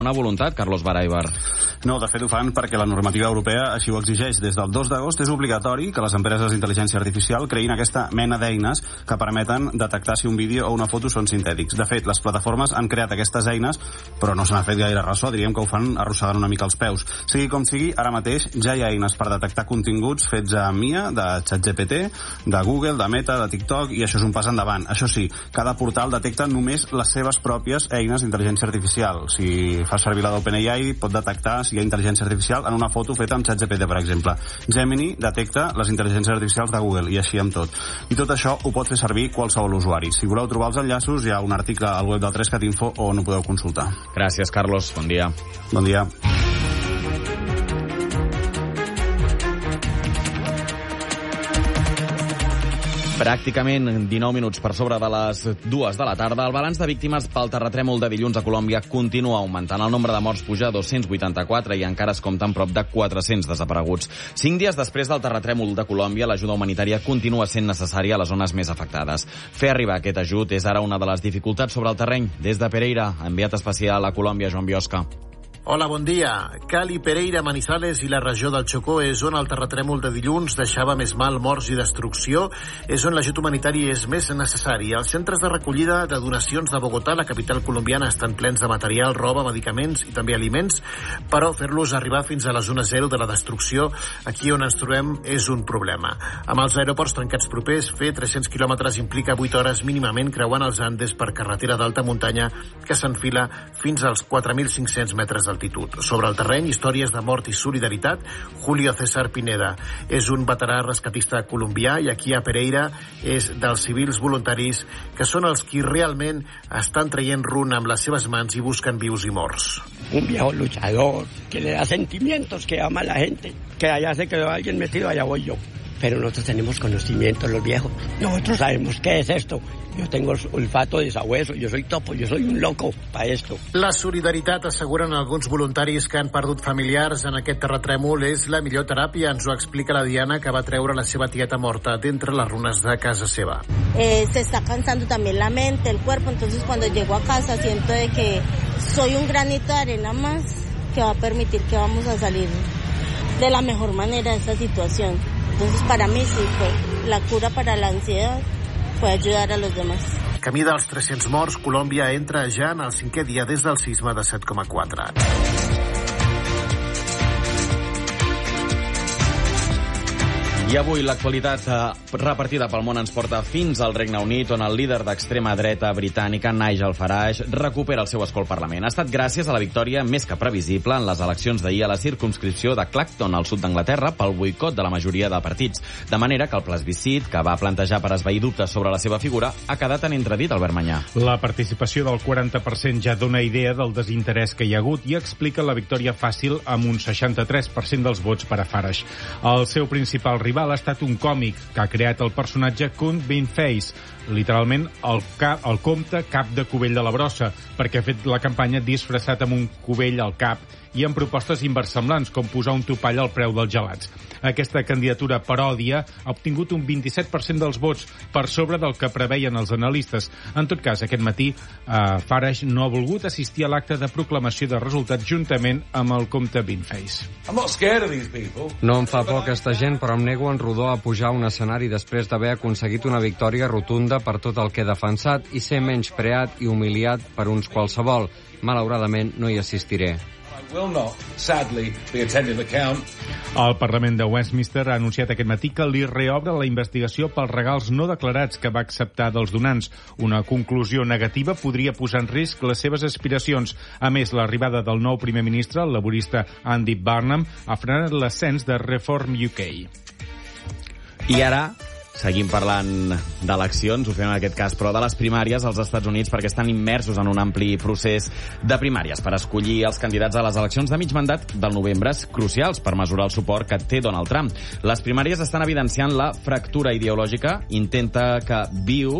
una voluntat, Carlos Baraibar. No, de fet ho fan perquè la normativa europea així ho exigeix. Des del 2 d'agost és obligatori que les empreses d'intel·ligència artificial creïn aquesta mena d'eines que permeten detectar si un vídeo o una foto són sintètics. De fet, les plataformes han creat aquestes eines, però no se n'ha fet gaire ressò, diríem que ho fan arrossegant una mica els peus. Sigui com sigui, ara mateix ja hi ha eines per detectar continguts fets a MIA, de ChatGPT, de Google, de Meta, de TikTok, i això és un pas endavant. Això sí, cada portal detecta només les seves pròpies eines d'intel·ligència artificial. Si fa servir la d'OpenAI, pot detectar si hi ha intel·ligència artificial en una foto feta amb ChatGPT, per exemple. Gemini detecta les intel·ligències artificials de Google, i així amb tot. I tot això ho pot fer servir qualsevol usuari. Si voleu trobar els enllaços, hi ha un article al web del 3cat Info on ho podeu consultar. Gràcies, Carlos. Bon dia. Bon dia. Pràcticament 19 minuts per sobre de les 2 de la tarda. El balanç de víctimes pel terratrèmol de dilluns a Colòmbia continua augmentant. El nombre de morts puja a 284 i encara es compten prop de 400 desapareguts. 5 dies després del terratrèmol de Colòmbia, l'ajuda humanitària continua sent necessària a les zones més afectades. Fer arribar aquest ajut és ara una de les dificultats sobre el terreny. Des de Pereira, enviat especial a Colòmbia, Joan Biosca. Hola, bon dia. Cali, Pereira, Manizales i la regió del Chocó és on el terratrèmol de dilluns deixava més mal, morts i destrucció. És on l'ajut humanitari és més necessari. Els centres de recollida de donacions de Bogotà, la capital colombiana, estan plens de material, roba, medicaments i també aliments, però fer-los arribar fins a la zona zero de la destrucció, aquí on ens trobem, és un problema. Amb els aeroports trencats propers, fer 300 quilòmetres implica 8 hores mínimament creuant els Andes per carretera d'alta muntanya que s'enfila fins als 4.500 metres d'altitud. Sobre el terreny, històries de mort i solidaritat. Julio César Pineda és un veterà rescatista colombià i aquí a Pereira és dels civils voluntaris que són els qui realment estan traient runa amb les seves mans i busquen vius i morts. Un viejo luchador que le da sentimientos, que ama a la gente, que allá se quedó alguien metido, allá voy yo. Pero nosotros tenemos conocimiento, los viejos. Nosotros sabemos qué es esto. Yo tengo olfato de sabueso, yo soy topo, yo soy un loco para esto. La solidaritat, asseguren alguns voluntaris que han perdut familiars en aquest terratrèmol, és la millor teràpia. Ens ho explica la Diana, que va treure la seva tieta morta d'entre les runes de casa seva. Se está cansando también la mente, el cuerpo, entonces cuando llego a casa siento de que soy un granito de arena más que va a permitir que vamos a salir de la mejor manera de esta situación. Entonces, para mí sí fue la cura para la ansiedad, fue ayudar a los demás. Camí dels 300 morts, Colòmbia entra ja en el 5è dia des del sisme de 7,4. I avui l'actualitat repartida pel món ens porta fins al Regne Unit, on el líder d'extrema dreta britànica, Nigel Farage, recupera el seu escó al Parlament. Ha estat gràcies a la victòria més que previsible en les eleccions d'ahir a la circumscripció de Clacton, al sud d'Anglaterra, pel boicot de la majoria de partits. De manera que el plebiscit, que va plantejar per esvair dubtes sobre la seva figura, ha quedat en entredit, Albert Manyà. La participació del 40% ja dona idea del desinterès que hi ha hagut i explica la victòria fàcil amb un 63% dels vots per a Farage. El seu principal rival ha estat un còmic que ha creat el personatge Count Beanface, literalment el comte cap de cubell de la brossa, perquè ha fet la campanya disfressat amb un cubell al cap i amb propostes inversemblants, com posar un topall al preu dels gelats. Aquesta candidatura paròdia ha obtingut un 27% dels vots, per sobre del que preveien els analistes. En tot cas, aquest matí Farage no ha volgut assistir a l'acte de proclamació de resultats juntament amb el comte Beanface. No em fa por aquesta gent, però em nego en rodó a pujar a un escenari després d'haver aconseguit una victòria rotunda per tot el que he defensat i ser menyspreat i humiliat per uns qualsevol. Malauradament, no hi assistiré. El Parlament de Westminster ha anunciat aquest matí que li reobre la investigació pels regals no declarats que va acceptar dels donants. Una conclusió negativa podria posar en risc les seves aspiracions. A més, l'arribada del nou primer ministre, el laborista Andy Burnham, ha frenat l'ascens de Reform UK. I ara seguim parlant d'eleccions, ho fem en aquest cas, però de les primàries als Estats Units, perquè estan immersos en un ampli procés de primàries per escollir els candidats a les eleccions de mig mandat del novembre, crucials per mesurar el suport que té Donald Trump. Les primàries estan evidenciant la fractura ideològica, intenta que viu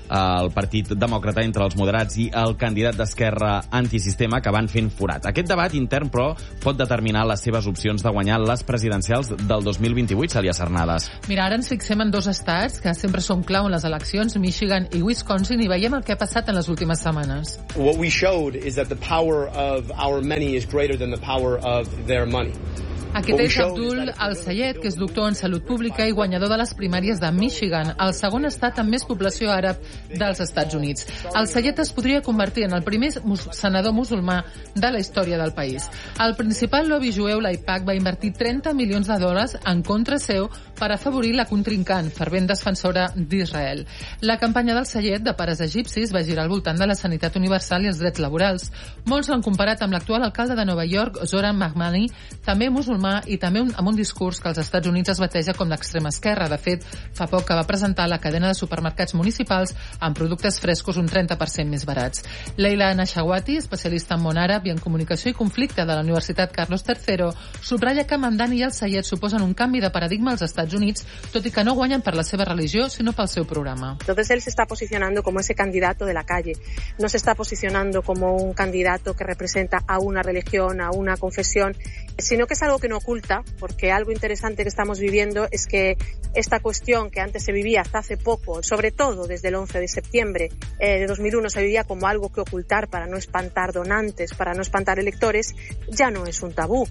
el Partit Demòcrata entre els moderats i el candidat d'Esquerra antisistema, que van fent forat. Aquest debat intern, però, pot determinar les seves opcions de guanyar les presidencials del 2028, Cèlia Cernades. Mira, ara ens fixem en dos estats que sempre són clau en les eleccions, Michigan i Wisconsin, i veiem el que ha passat en les últimes setmanes. What we showed is that the power of our many is greater than the power of their money. Aquest és Abdul Al-Sayed, que és doctor en salut pública i guanyador de les primàries de Michigan, el segon estat amb més població àrab dels Estats Units. Al-Sayed es podria convertir en el primer senador musulmà de la història del país. El principal lobby jueu, l'AIPAC, va invertir $30 milions en contra seu per afavorir la contrincant, fervent defensora d'Israel. La campanya d'Al-Sayed, de pares egipcis, va girar al voltant de la sanitat universal i els drets laborals. Molts l'han comparat amb l'actual alcalde de Nova York, Zohran Mamdani, també musulmà i també amb un discurs que als Estats Units es bateja com d'extrema esquerra. De fet, fa poc que va presentar la cadena de supermercats municipals amb productes frescos un 30% més barats. Leila Nashawati, especialista en món àrab i en comunicació i conflicte de la Universitat Carlos III, subratlla que Mamdani i Al-Sayed suposen un canvi de paradigma als Estats Units, tot i que no guanyen per la seva religió, sinó pel seu programa. Entonces él se está posicionando como ese candidato de la calle, no se está posicionando como un candidato que representa a una religión, a una confesión, sino que es algo que no oculta, porque algo interesante que estamos viviendo es que esta cuestión que antes se vivía hasta hace poco, sobre todo desde el 11 de septiembre de 2001 se vivía como algo que ocultar para no espantar donantes, para no espantar electores, ya no es un tabú.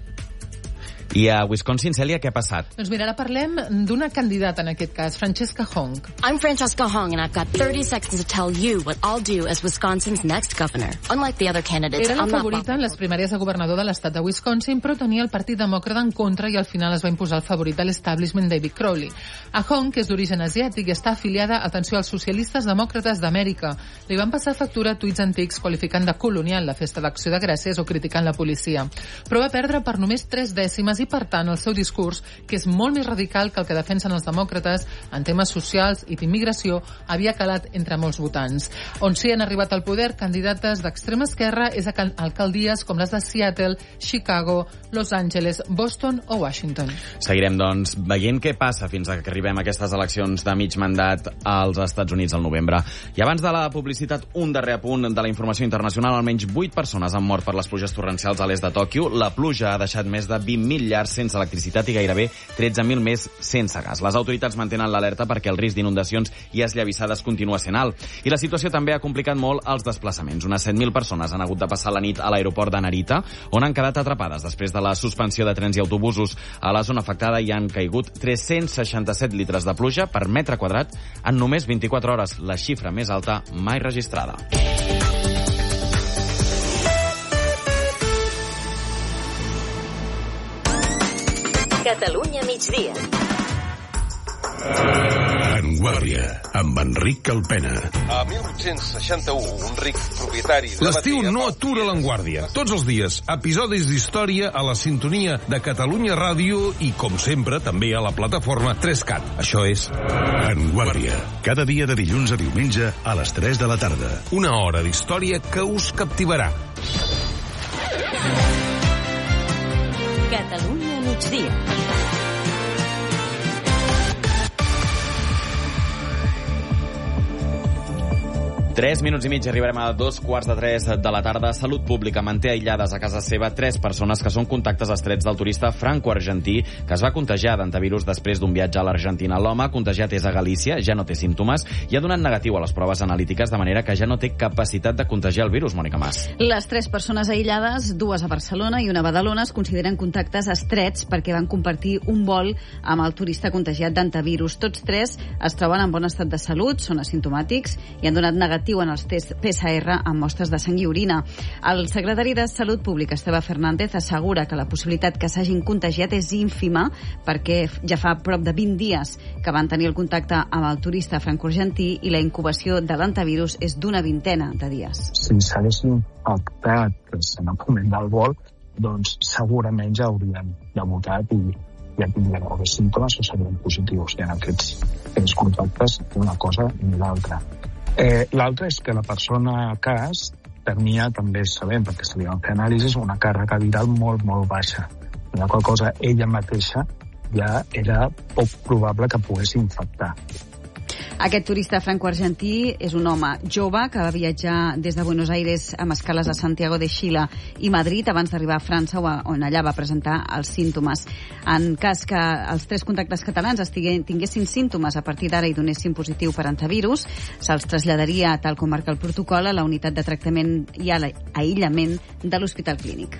I a Wisconsin, Cèlia, què ha passat? Doncs mira, ara parlem d'una candidata, en aquest cas, Francesca Hong. I'm Francesca Hong, and I've got 30 seconds to tell you what I'll do as Wisconsin's next governor. Unlike the other candidates, Era la favorita en les primàries de governador de l'estat de Wisconsin, però tenia el Partit Demòcrata en contra i al final es va imposar el favorit de l'establishment, David Crowley. A Hong, que és d'origen asiàtic i està afiliada, atenció, als socialistes demòcrates d'Amèrica, li van passar factura a tuits antics qualificant de colonial la festa d'Acció de Gràcies o criticant la policia. Però va perdre per només 3 dècimes i, per tant, el seu discurs, que és molt més radical que el que defensen els demòcrates en temes socials i d'immigració, havia calat entre molts votants. On sí han arribat al poder candidates d'extrema esquerra és a alcaldies com les de Seattle, Chicago, Los Angeles, Boston o Washington. Seguirem, doncs, veient què passa fins que arribem a aquestes eleccions de mig mandat als Estats Units al novembre. I abans de la publicitat, un darrer apunt de la informació internacional. Almenys 8 persones han mort per les pluges torrencials a l'est de Tòquio. La pluja ha deixat més de 20.000 llars sense electricitat i gairebé 13.000 més sense gas. Les autoritats mantenen l'alerta perquè el risc d'inundacions i esllavissades continua sent alt. I la situació també ha complicat molt els desplaçaments. Unes 7.000 persones han hagut de passar la nit a l'aeroport de Narita, on han quedat atrapades després de la suspensió de trens i autobusos. A la zona afectada hi han caigut 367 litres de pluja per metre quadrat en només 24 hores, la xifra més alta mai registrada. Catalunya migdia. En Guàrdia, amb Enric Calpena. A 1861, un ric propietari... L'estiu no atura l'Enguàrdia. Tots els dies, episodis d'història a la sintonia de Catalunya Ràdio i, com sempre, també a la plataforma 3CAT. Això és En Guàrdia. Cada dia de dilluns a diumenge a les 3 de la tarda. Una hora d'història que us captivarà. Catalunya migdia. 3 minuts i mig, arribarem a 2:15 de la tarda. Salut Pública manté aïllades a casa seva 3 persones que són contactes estrets del turista franco-argentí que es va contagiar d'antivirus després d'un viatge a l'Argentina. L'home contagiat és a Galícia, ja no té símptomes i ha donat negatiu a les proves analítiques, de manera que ja no té capacitat de contagiar el virus, Mònica Mas. Les 3 persones aïllades, 2 a Barcelona i una a Badalona, es consideren contactes estrets perquè van compartir un vol amb el turista contagiat d'antivirus. Tots 3 es troben en bon estat de salut, són asimptomàtics i han donat negatiu en els tests PCR amb mostres de sang i orina. El secretari de Salut Pública, Esteve Fernández, assegura que la possibilitat que s'hagin contagiat és ínfima perquè ja fa prop de 20 dies que van tenir el contacte amb el turista franco-argentí i la incubació de l'antivirus és d'una 20ena de dies. Si s'haguessin pactat en el moment del vol, doncs segurament ja haurien debutat i ja tindrien alguns símptomes o serien positius. En aquests contactes, una cosa ni l'altra. L'altre és que la persona a cas tenia, també sabem, perquè se li van fer anàlisis, una càrrega viral molt, molt baixa. La qual cosa ella mateixa ja era poc probable que pogués infectar. Aquest turista franco-argentí és un home jove que va viatjar des de Buenos Aires amb escales a Santiago de Xile i Madrid abans d'arribar a França, on allà va presentar els símptomes. En cas que els 3 contactes catalans tinguessin símptomes a partir d'ara i donessin positiu per antivirus, se'ls traslladaria, tal com marca el protocol, a la unitat de tractament i a l'aïllament de l'Hospital Clínic.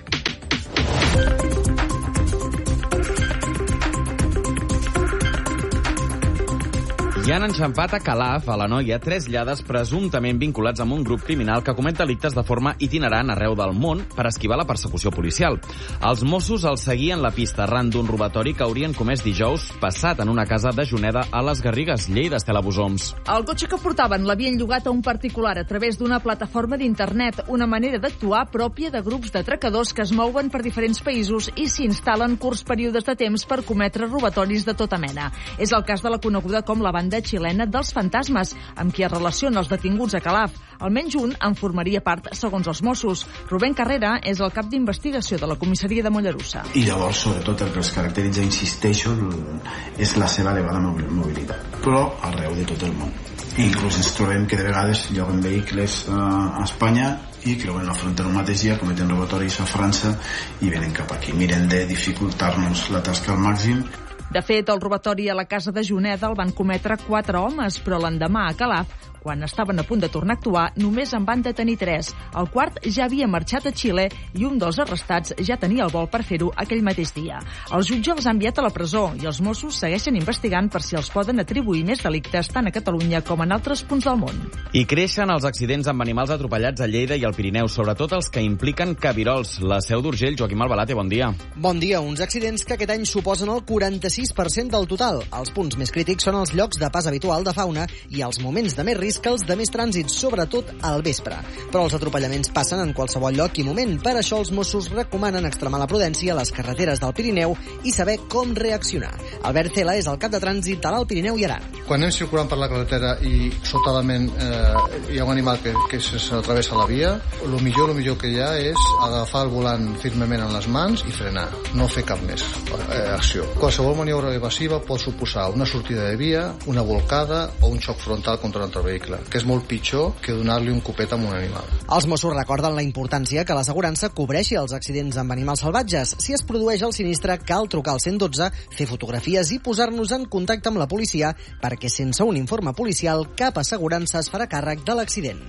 I han enxampat a Calaf, a l'Anoia, 3 lladres presumptament vinculats amb un grup criminal que comet delictes de forma itinerant arreu del món per esquivar la persecució policial. Els Mossos els seguien la pista arran d'un robatori que haurien comès dijous passat en una casa de Juneda a les Garrigues, Lleida, Estela Busoms. El cotxe que portaven l'havien llogat a un particular a través d'una plataforma d'internet, una manera d'actuar pròpia de grups d'atracadors que es mouen per diferents països i s'instal·len curts períodes de temps per cometre robatoris de tota mena. És el cas de la coneguda com la banda xilena dels fantasmes, amb qui es relaciona els detinguts a Calaf. Almenys un en formaria part, segons els Mossos. Rubén Carrera és el cap d'investigació de la comissaria de Mollerussa. I llavors, sobretot, el que els caracteritza, insisteixo, és la seva elevada mobilitat, però arreu de tot el món. Inclús ens trobem que de vegades lloguen vehicles a Espanya i creuen la frontera un mateix dia, cometen robatoris a França i venen cap aquí. Miren de dificultar-nos la tasca al màxim. De fet, el robatori a la casa de Juneda el van cometre 4 homes, però l'endemà a Calaf, quan estaven a punt de tornar a actuar, només en van detenir 3. El quart ja havia marxat a Xile i un dels arrestats ja tenia el vol per fer-ho aquell mateix dia. El jutge els ha enviat a la presó i els Mossos segueixen investigant per si els poden atribuir més delictes tant a Catalunya com en altres punts del món. I creixen els accidents amb animals atropellats a Lleida i al Pirineu, sobretot els que impliquen cabirols. La Seu d'Urgell, Joaquim Albalate, bon dia. Bon dia. Uns accidents que aquest any suposen el 46% del total. Els punts més crítics són els llocs de pas habitual de fauna i els moments de més risc que els de més trànsit, sobretot al vespre. Però els atropellaments passen en qualsevol lloc i moment. Per això els Mossos recomanen extremar la prudència a les carreteres del Pirineu i saber com reaccionar. Albert Cela és el cap de trànsit de l'Alt Pirineu i Aran. Quan anem circulant per la carretera i sobtadament hi ha un animal que s'atravessa la via, el millor que hi ha és agafar el volant firmement en les mans i frenar, no fer cap més acció. Qualsevol maniobra evasiva pot suposar una sortida de via, una volcada o un xoc frontal contra un altre vehicle, que és molt pitjor que donar-li un copet amb un animal. Els Mossos recorden la importància que l'assegurança cobreixi els accidents amb animals salvatges. Si es produeix el sinistre, cal trucar al 112, fer fotografies i posar-nos en contacte amb la policia, perquè sense un informe policial cap assegurança es farà càrrec de l'accident.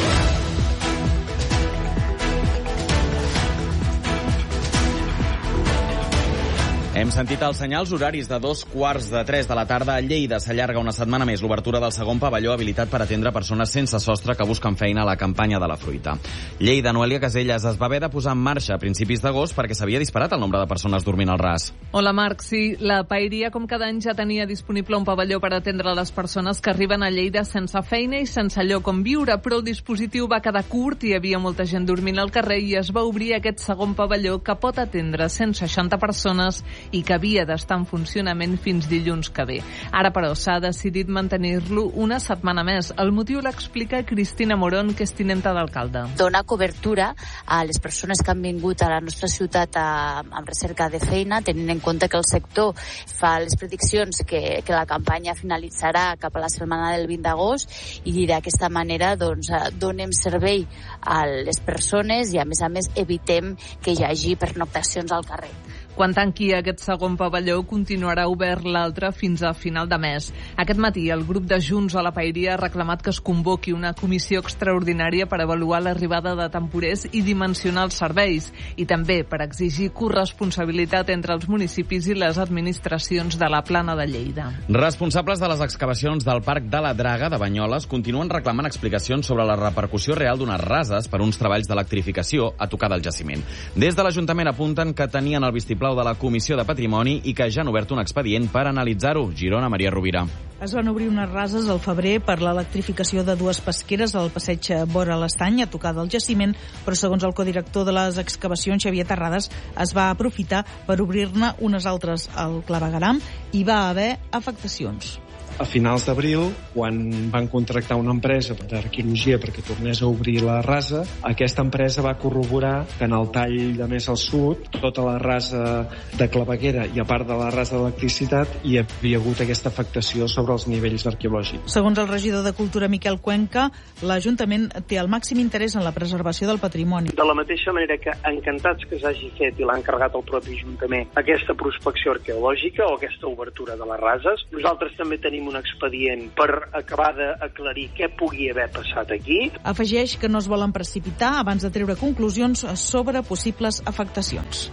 Hem sentit els senyals horaris de 2:45 de la tarda. A Lleida s'allarga una setmana més l'obertura del segon pavelló habilitat per atendre persones sense sostre que busquen feina a la campanya de la fruita. Lleida, Noelia Caselles, es va haver de posar en marxa a principis d'agost perquè s'havia disparat el nombre de persones dormint al ras. Hola, Marc. Sí, la paeria, com cada any, ja tenia disponible un pavelló per atendre les persones que arriben a Lleida sense feina i sense lloc on viure, però el dispositiu va quedar curt, hi havia molta gent dormint al carrer i es va obrir aquest segon pavelló que pot atendre 160 persones i que havia d'estar en funcionament fins dilluns que ve. Ara, però, s'ha decidit mantenir-lo una setmana més. El motiu l'explica Cristina Morón, que és tinenta d'alcalde. Donar cobertura a les persones que han vingut a la nostra ciutat amb recerca de feina, tenint en compte que el sector fa les prediccions que la campanya finalitzarà cap a la setmana del 20 d'agost i d'aquesta manera doncs, donem servei a les persones i, a més, evitem que hi hagi pernoctacions al carrer. Quan tanqui aquest segon pavelló, continuarà obert l'altre fins a final de mes. Aquest matí, el grup de Junts a la Paeria ha reclamat que es convoqui una comissió extraordinària per avaluar l'arribada de temporers i dimensionar els serveis, i també per exigir corresponsabilitat entre els municipis i les administracions de la Plana de Lleida. Responsables de les excavacions del Parc de la Draga de Banyoles continuen reclamant explicacions sobre la repercussió real d'unes rases per uns treballs d'electrificació a tocar del jaciment. Des de l'Ajuntament apunten que tenien el vistiplau de la Comissió de Patrimoni i que ja han obert un expedient per analitzar-ho. Girona, Maria Rovira. Es van obrir unes rases al febrer per l'electrificació de dues pesqueres al passeig vora l'Estany, a tocar del jaciment, però segons el codirector de les excavacions, Xavier Terrades, es va aprofitar per obrir-ne unes altres al clavegueram i va haver afectacions. a finals d'abril, quan van contractar una empresa d'arqueologia perquè tornés a obrir la rasa, aquesta empresa va corroborar que en el tall de més al sud, tota la rasa de claveguera i a part de la rasa d'electricitat, hi havia hagut aquesta afectació sobre els nivells arqueològics. Segons el regidor de Cultura, Miquel Cuenca, l'Ajuntament té el màxim interès en la preservació del patrimoni. De la mateixa manera que encantats que s'hagi fet i l'ha encarregat el propi Ajuntament aquesta prospecció arqueològica o aquesta obertura de les rases, nosaltres també tenim un expedient per acabar d'aclarir què pugui haver passat aquí. Afegeix que no es volen precipitar abans de treure conclusions sobre possibles afectacions.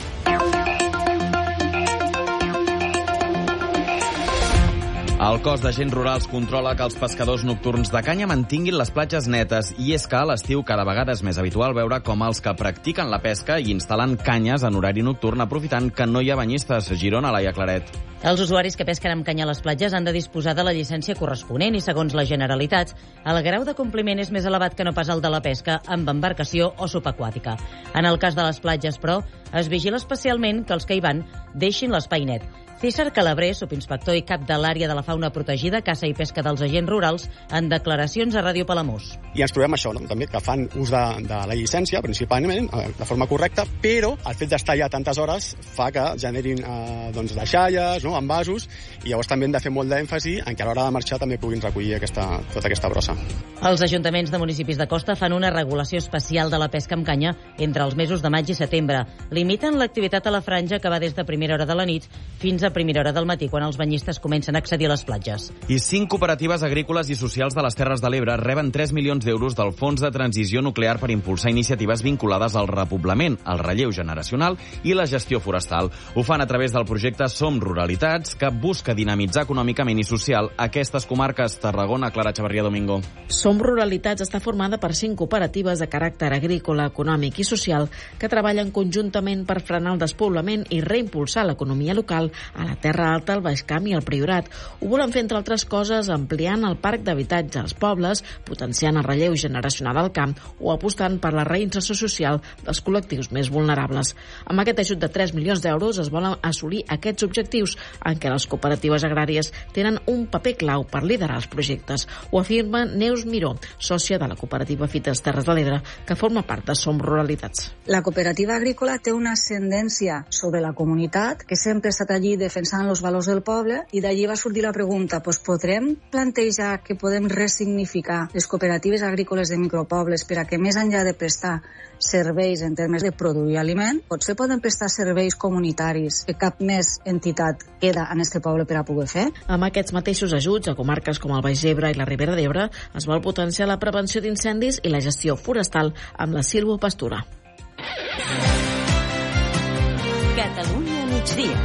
El cos d'agents rurals controla que els pescadors nocturns de canya mantinguin les platges netes i és que a l'estiu cada vegada és més habitual veure com els que practiquen la pesca i instal·len canyes en horari nocturn aprofitant que no hi ha banyistes. Girona, Laia Claret. Els usuaris que pesquen amb canya a les platges han de disposar de la llicència corresponent i, segons la Generalitat, el grau de compliment és més elevat que no pas el de la pesca amb embarcació o subaquàtica. En el cas de les platges, però, es vigila especialment que els que hi van deixin l'espai net. César Calabrer, subinspector i cap de l'àrea de la fauna protegida, caça i pesca dels agents rurals, en declaracions a Ràdio Palamós. I ens trobem això, no? També que fan ús de la llicència, principalment, de forma correcta, però el fet d'estar allà tantes hores fa que generin deixalles, no? Envasos, i llavors també hem de fer molt d'èmfasi en que a l'hora de marxar també puguin recollir tota aquesta brossa. Els ajuntaments de municipis de costa fan una regulació especial de la pesca amb canya entre els mesos de maig i setembre. Limiten l'activitat a la franja que va des de primera hora de la nit fins a primera hora del matí, quan els banyistes comencen a accedir a les platges. I 5 cooperatives agrícoles i socials de les Terres de l'Ebre reben 3 milions d'euros del Fons de Transició Nuclear per impulsar iniciatives vinculades al repoblament, al relleu generacional i la gestió forestal. Ho fan a través del projecte Som Ruralitats, que busca dinamitzar econòmicament i social aquestes comarques. Tarragona, Clara Chavarria Domingo. Som Ruralitats està formada per 5 cooperatives de caràcter agrícola, econòmic i social que treballen conjuntament per frenar el despoblament i reimpulsar l'economia local a la Terra Alta, al Baix Camp i al Priorat. Ho volen fer, entre altres coses, ampliant el parc d'habitatge als pobles, potenciant el relleu generacional al camp o apostant per la reinserció social dels col·lectius més vulnerables. Amb aquest ajut de 3 milions d'euros es volen assolir aquests objectius en què les cooperatives agràries tenen un paper clau per liderar els projectes. Ho afirma Neus Miró, sòcia de la cooperativa Fites Terres de l'Ebre, que forma part de Som Ruralitats. La cooperativa agrícola té una ascendència sobre la comunitat, que sempre ha estat allí defensant els valors del poble, i d'allí va sortir la pregunta, podrem plantejar que podem ressignificar les cooperatives agrícoles de micropobles per a que més enllà de prestar serveis en termes de produir aliment, potser poden prestar serveis comunitaris que cap més entitat queda en este poble per a poder fer? Amb aquests mateixos ajuts a comarques com el Baix Ebre i la Ribera d'Ebre es vol potenciar la prevenció d'incendis i la gestió forestal amb la silvopastura. Catalunya migdia.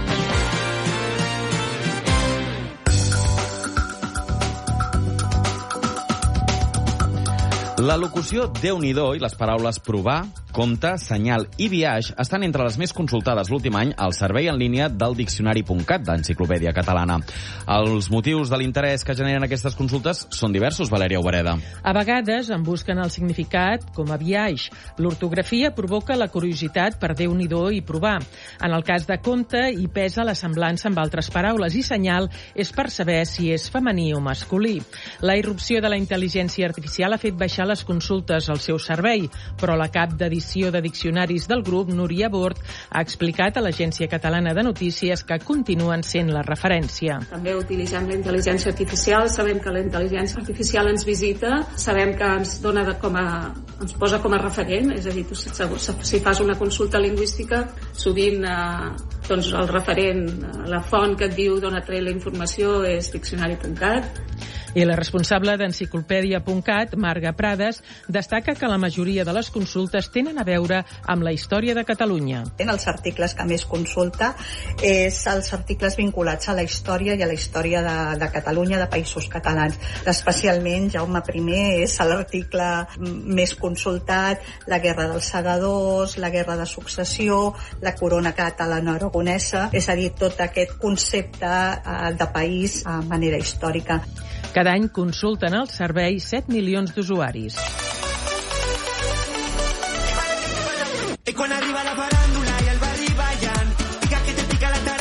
La locució Déu-n'hi-do i les paraules provar, compte, senyal i biaix estan entre les més consultades l'últim any al servei en línia del Diccionari.cat d'Enciclopèdia Catalana. Els motius de l'interès que generen aquestes consultes són diversos, Valèria Obereda. A vegades en busquen el significat com a biaix. L'ortografia provoca la curiositat per Déu-n'hi-do i provar. En el cas de compte hi pesa la semblança amb altres paraules i senyal és per saber si és femení o masculí. La irrupció de la intel·ligència artificial ha fet baixar les consultes al seu servei, però la cap d'edició de diccionaris del grup, Núria Bord, ha explicat a l'Agència Catalana de Notícies que continuen sent la referència. També utilitzem la intel·ligència artificial, sabem que la intel·ligència artificial ens visita, sabem que ens ens posa com a referent, és a dir, si fas una consulta lingüística, sovint el referent, la font que et diu d'on ha tret la informació és Diccionari.cat. I la responsable d'Enciclopèdia.cat, Marga Prades, destaca que la majoria de les consultes tenen a veure amb la història de Catalunya. Els articles que més consulta és els articles vinculats a la història i a la història de Catalunya, de països catalans. Especialment, Jaume I és l'article més consultat, la Guerra dels Segadors, la Guerra de Successió, la Corona catalana-aragonesa, és a dir, tot aquest concepte de país a manera històrica. Cada any consulten el servei 7 milions d'usuaris.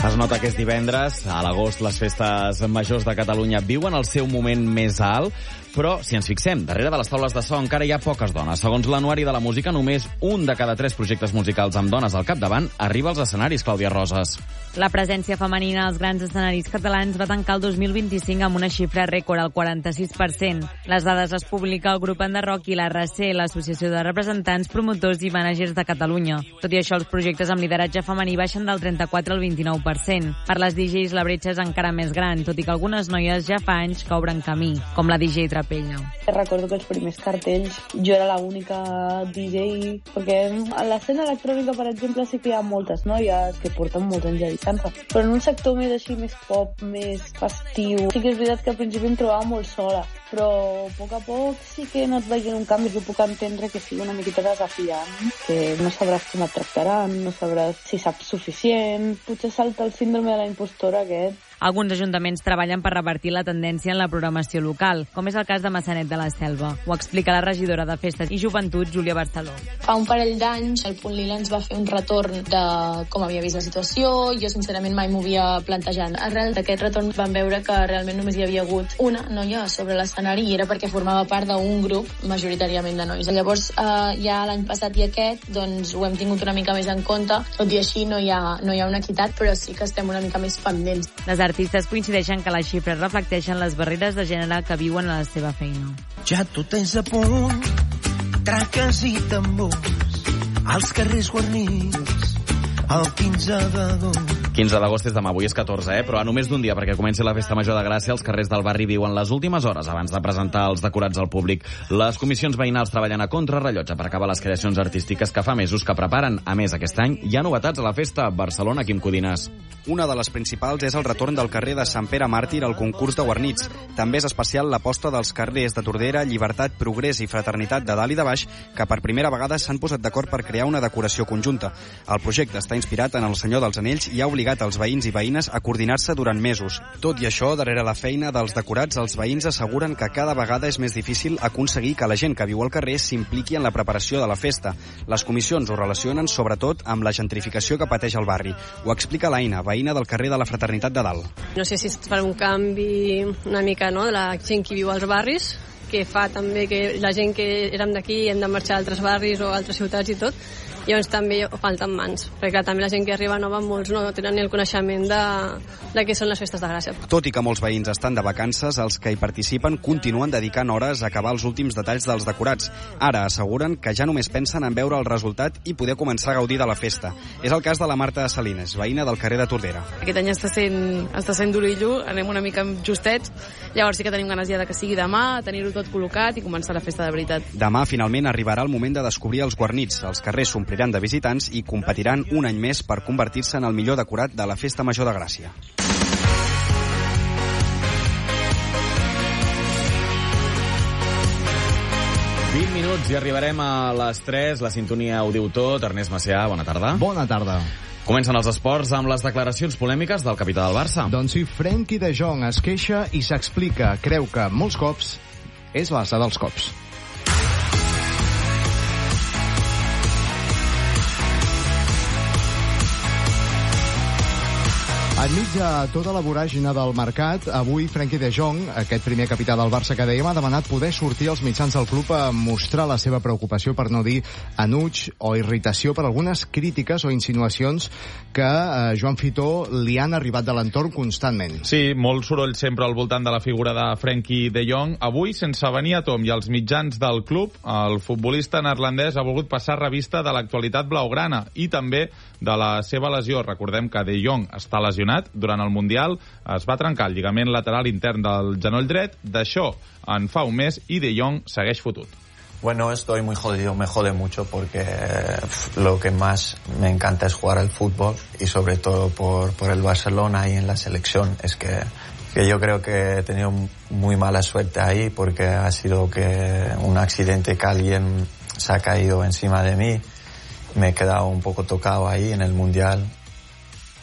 Es nota que és divendres. A l'agost les festes majors de Catalunya viuen el seu moment més alt, però si ens fixem, darrere de les taules de so encara hi ha poques dones. Segons l'Anuari de la Música, només un de cada 3 projectes musicals amb dones al capdavant arriba als escenaris, Clàudia Roses. La presència femenina als grans escenaris catalans va tancar el 2025 amb una xifra rècord, el 46%. Les dades les publica el grup Enderrock i l'ARC, l'Associació de Representants, Promotors i Mànagers de Catalunya. Tot i això, els projectes amb lideratge femení baixen del 34 al 29%. Per les DJs la bretxa és encara més gran, tot i que algunes noies ja fa anys que obren camí, com la DJ Trapella. Recordo que els primers cartells jo era l'única DJ, perquè a l'escena electrònica, per exemple, sí que hi ha moltes noies que porten molts anys dedicant-se, però en un sector més així, més pop, més festiu, sí que és veritat que al principi em trobava molt sola, però a poc sí que he anat veient un canvi que puc entendre que sigui una miqueta desafiant, que no sabràs com et tractaran, no sabràs si saps suficient, potser salta el síndrome de la impostora aquest. Alguns ajuntaments treballen per revertir la tendència en la programació local, com és el cas de Massanet de la Selva. Ho explica la regidora de Festes i Joventut, Júlia Barceló. Fa un parell d'anys, el Punt Lila ens va fer un retorn de com havia vist la situació. Jo, sincerament, mai m'ho havia plantejat. Arrel d'aquest retorn vam veure que realment només hi havia hagut una noia sobre l'escenari i era perquè formava part d'un grup majoritàriament de nois. Llavors, ja l'any passat i aquest, doncs ho hem tingut una mica més en compte. Tot i així no hi ha una equitat, però sí que estem una mica més pendents. Les artistes coincideixen que les xifres reflecteixen les barreres de gènere que viuen a la seva feina. Ja tu tens a punt traques i tambors als carrers guarnits el 15 d'agost. 15 d'agost és demà, avui és 14, però a només d'un dia perquè comenci la Festa Major de Gràcia, els carrers del barri viuen les últimes hores abans de presentar els decorats al públic. Les comissions veïnals treballen a contrarrellotge per acabar les creacions artístiques que fa mesos que preparen. A més, aquest any hi ha novetats a la festa. Barcelona, Quim Codines. Una de les principals és el retorn del carrer de Sant Pere Màrtir al concurs de guarnits. També és especial l'aposta dels carrers de Tordera, Llibertat, Progrés i Fraternitat de dalt i de baix, que per primera vegada s'han posat d'acord per crear una decoració conjunta. El projecte està inspirat en el Senyor dels Anells i ha obligat els veïns i veïnes a coordinar-se durant mesos. Tot i això, darrere la feina dels decorats, els veïns asseguren que cada vegada és més difícil aconseguir que la gent que viu al carrer s'impliqui en la preparació de la festa. Les comissions ho relacionen sobretot amb la gentrificació que pateix el barri. Ho explica l'Aina, veïna del carrer de la Fraternitat de Dalt. No sé si és per un canvi una mica, no?, de la gent que viu als barris, que fa també que la gent que érem d'aquí hem de marxar a altres barris o a altres ciutats i tot. Llavors també falten mans, perquè també la gent que arriba nova, molts no tenen ni el coneixement de què són les festes de Gràcia. Tot i que molts veïns estan de vacances, els que hi participen continuen dedicant hores a acabar els últims detalls dels decorats. Ara asseguren que ja només pensen en veure el resultat i poder començar a gaudir de la festa. És el cas de la Marta Salines, veïna del carrer de Tordera. Aquest any està sent durillo, anem una mica justets, llavors sí que tenim ganes ja de que sigui demà, tenir-ho tot col·locat i començar la festa de veritat. Demà finalment arribarà el moment de descobrir els guarnits. Els carrers s'ompliran de visitants i competiran un any més per convertir-se en el millor decorat de la Festa Major de Gràcia. Minuts i arribarem a les 3. La sintonia ho diu tot. Ernest Macià, bona tarda. Bona tarda. Comencen els esports amb les declaracions polèmiques del capità del Barça. Doncs sí, Frenkie de Jong es queixa i s'explica. Creu que molts cops és l'asa dels cops. Enmig de tota la voràgina del mercat, avui Frenkie de Jong, aquest primer capità del Barça que dèiem, ha demanat poder sortir als mitjans del club a mostrar la seva preocupació, per no dir enuig o irritació, per algunes crítiques o insinuacions que Joan Fitó li han arribat de l'entorn constantment. Sí, molt soroll sempre al voltant de la figura de Frenkie de Jong. Avui, sense venir a tom i als mitjans del club, el futbolista neerlandès ha volgut passar revista de l'actualitat blaugrana i també de la seva lesió. Recordem que de Jong està lesionat durant el Mundial, es va trencar el lligament lateral intern del genoll dret. D'això en fa un mes i De Jong segueix fotut. Bueno, estoy muy jodido, me jode mucho porque lo que más me encanta es jugar al fútbol y sobre todo por el Barcelona y en la selección. Es que yo creo que he tenido muy mala suerte ahí porque ha sido que un accidente que alguien se ha caído encima de mí. Me he quedado un poco tocado ahí en el Mundial.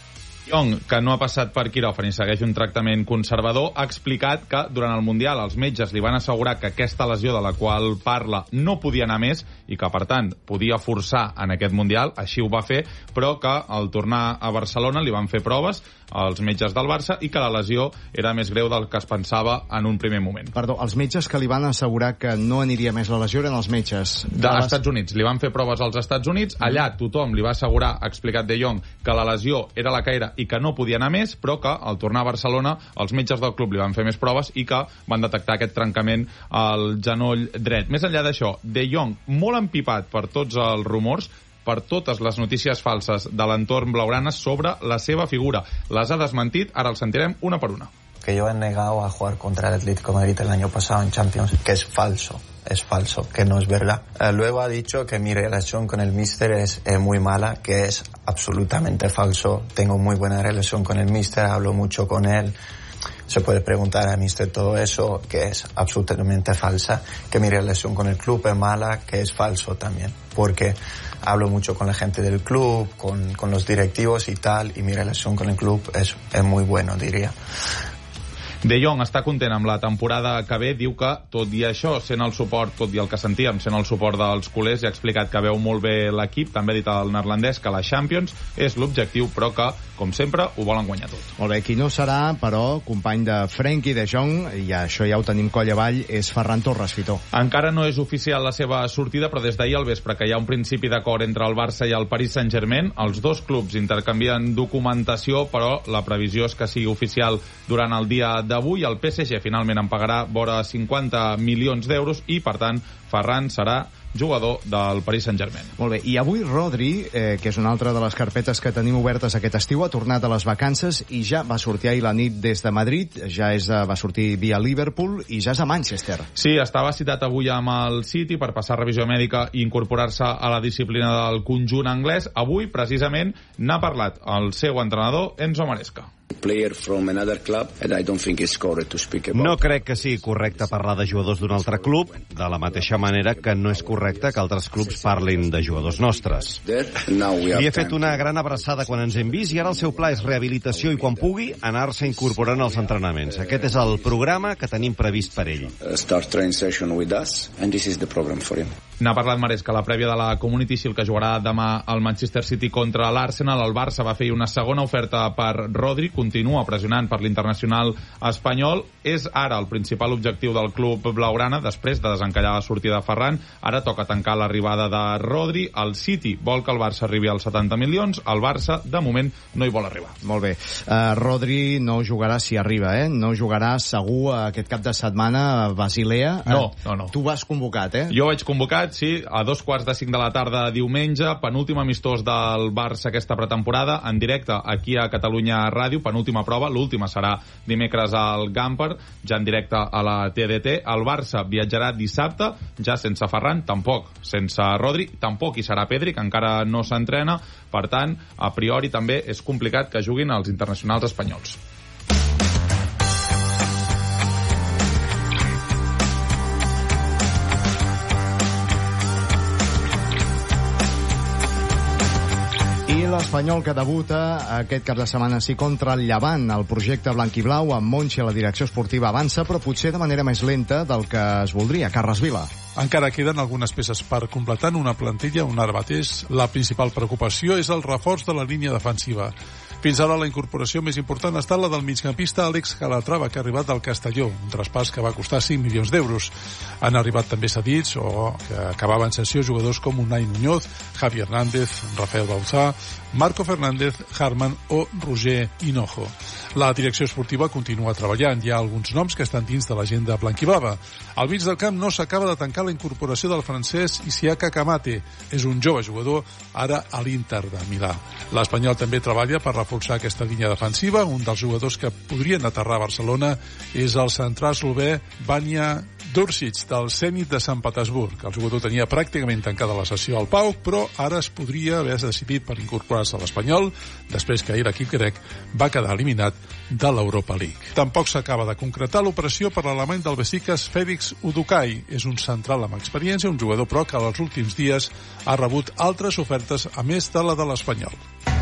Young, que no ha passat per quiròfan i segueix un tractament conservador, ha explicat que durant el Mundial els metges li van assegurar que aquesta lesió de la qual parla no podia anar més i que, per tant, podia forçar en aquest Mundial, així ho va fer, però que al tornar a Barcelona li van fer proves als metges del Barça i que la lesió era més greu del que es pensava en un primer moment. Perdó, els metges que li van assegurar que no aniria més la lesió eren els metges dels Estats Units. Li van fer proves als Estats Units, allà tothom li va assegurar, ha explicat De Jong, que la lesió era la que era i que no podia anar més, però que al tornar a Barcelona els metges del club li van fer més proves i que van detectar aquest trencament al genoll dret. Més enllà d'això, De Jong, molt empipat per tots els rumors, per totes les notícies falses de l'entorn blaugrana sobre la seva figura. Les ha desmentit, ara el sentirem una per una. Que yo he negado a jugar contra el Atlético de Madrid el año pasado en Champions, que es falso, que no es verdad. Luego ha dicho que mi relación con el míster es muy mala, que es absolutamente falso. Tengo muy buena relación con el míster, hablo mucho con él. Se puede preguntar a míster todo eso, que es absolutamente falsa. Que mi relación con el club es mala, que es falso también. Porque hablo mucho con la gente del club, con los directivos y tal, y mi relación con el club es muy bueno, diría. De Jong està content amb la temporada que ve, diu que, tot i això, sent el suport, tot i el que sentíem, sent el suport dels culers, i ha explicat que veu molt bé l'equip, també ha dit el neerlandès que la Champions és l'objectiu, però que, com sempre, ho volen guanyar tot. Molt bé, qui no serà, però, company de Frenkie de Jong, i això ja ho tenim coll avall, és Ferran Torres, Fitó. Encara no és oficial la seva sortida, però des d'ahir al vespre que hi ha un principi d'acord entre el Barça i el Paris Saint-Germain, els dos clubs intercanvien documentació, però la previsió és que sigui oficial durant el dia d'avui. El PSG finalment en pagarà vora 50 milions d'euros i, per tant, Ferran serà jugador del Paris Saint-Germain. Molt bé, i avui Rodri, que és una altra de les carpetes que tenim obertes aquest estiu, ha tornat a les vacances i ja va sortir ahir la nit des de Madrid, va sortir via Liverpool i ja és a Manchester. Sí, estava citat avui amb el City per passar revisió mèdica i incorporar-se a la disciplina del conjunt anglès. Avui, precisament, n'ha parlat el seu entrenador, Enzo Maresca. No crec que sigui correcte parlar de jugadors d'un altre club, de la mateixa manera que no és correcte que altres clubs parlin de jugadors nostres. Li he fet una gran abraçada quan ens hem vist i ara el seu pla és rehabilitació i quan pugui anar-se incorporant als entrenaments. Aquest és el programa que tenim previst per ell. N'ha parlat Maresca a la prèvia de la Community Shield que jugarà demà al Manchester City contra l'Arsenal. El Barça va fer una segona oferta per Rodri, continua pressionant per l'internacional espanyol. És ara el principal objectiu del club blaugrana després de desencallar la sortida de Ferran. Ara toca tancar l'arribada de Rodri. El City vol que el Barça arribi als 70 milions. El Barça, de moment, no hi vol arribar. Molt bé. Rodri no jugarà si arriba, No jugarà segur aquest cap de setmana a Basilea. No. Tu vas convocat, Jo vaig convocat, sí, a 2:45 de la tarda diumenge, penúltim amistós del Barça aquesta pretemporada, en directe aquí a Catalunya Ràdio, penúltima prova, l'última serà dimecres al Gamper, ja en directe a la TDT. El Barça viatjarà dissabte, ja sense Ferran, tampoc sense Rodri, tampoc hi serà Pedri, que encara no s'entrena, per tant, a priori també és complicat que juguin els internacionals espanyols. L'Espanyol que debuta aquest cap de setmana sí contra el Llevant. El projecte blanquiblau amb Monchi a la direcció esportiva avança, però potser de manera més lenta del que es voldria. Carles Vila. Encara queden algunes peces per completar en una plantilla on ara mateix la principal preocupació és el reforç de la línia defensiva. Fins ara la incorporació més important ha estat la del migcampista Àlex Calatrava, que ha arribat del Castelló, un traspàs que va costar 5 milions d'euros. Han arribat també cedits o que acabaven sessió jugadors com Unai Muñoz, Javi Hernández, Rafael Bauzá, Marco Fernández, Harman o Roger Hinojo. La direcció esportiva continua treballant. Hi ha alguns noms que estan dins de l'agenda blanquiblava. Al mig del camp no s'acaba de tancar la incorporació del francès Isiaka Kamate. És un jove jugador ara a l'Inter de Milà. L'Espanyol també treballa per reforçar aquesta línia defensiva. Un dels jugadors que podrien aterrar a Barcelona és el central eslovè Vanja Dursic, del Zenit de Sant Petersburg. El jugador tenia pràcticament tancada la sessió al PAOK, però ara es podria haver decidit per incorporar-se a l'Espanyol, després que ahir l'equip grec va quedar eliminat de l'Europa League. Tampoc s'acaba de concretar l'operació per l'alemany del Besiktas Félix Udukai. És un central amb experiència, un jugador però que els últims dies ha rebut altres ofertes a més de la de l'Espanyol.